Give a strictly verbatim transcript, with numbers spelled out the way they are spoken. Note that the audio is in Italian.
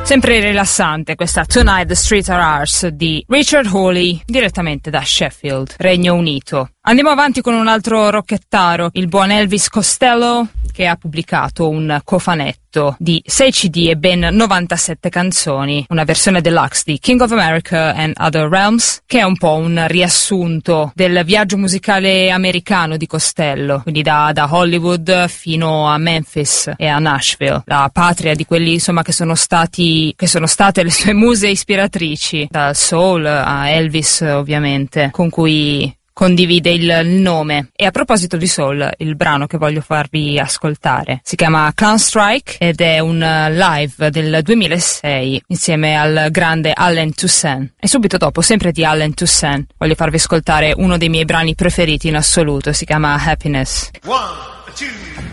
Sempre rilassante questa Tonight the Streets Are Ours di Richard Hawley, direttamente da Sheffield, Regno Unito. Andiamo avanti con un altro rockettaro, il buon Elvis Costello, che ha pubblicato un cofanetto di sei C D e ben novantasette canzoni, una versione deluxe di King of America and Other Realms, che è un po' un riassunto del viaggio musicale americano di Costello, quindi da, da Hollywood fino a Memphis e a Nashville, la patria di quelli insomma che sono stati che sono state le sue muse ispiratrici, dal soul a Elvis ovviamente, con cui condivide il nome. E a proposito di soul, il brano che voglio farvi ascoltare si chiama Clown Strike ed è un live del duemilasei insieme al grande Allen Toussaint. E subito dopo, sempre di Allen Toussaint, voglio farvi ascoltare uno dei miei brani preferiti in assoluto, si chiama Happiness. One, two.